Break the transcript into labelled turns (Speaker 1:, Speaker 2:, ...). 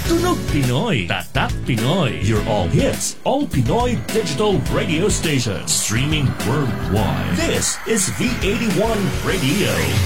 Speaker 1: Tunog Pinoy, Tatak Pinoy. Your all hits, all Pinoy digital radio station. Streaming worldwide. This is V81 Radio.